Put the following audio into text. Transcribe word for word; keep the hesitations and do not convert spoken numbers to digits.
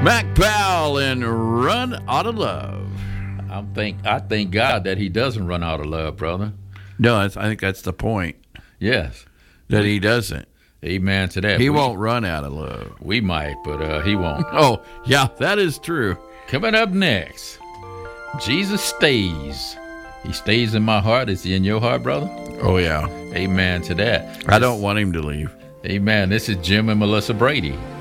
Mac Powell and Run Out of Love. I think I thank God that he doesn't run out of love, brother. No, that's, I think that's the point. Yes. That he doesn't. Amen to that. He we, won't run out of love. We might, but uh, he won't. Oh, yeah, that is true. Coming up next, Jesus stays. He stays in my heart. Is he in your heart, brother? Oh, yeah. Amen to that. I don't want him to leave. Amen. This is Jim and Melissa Brady.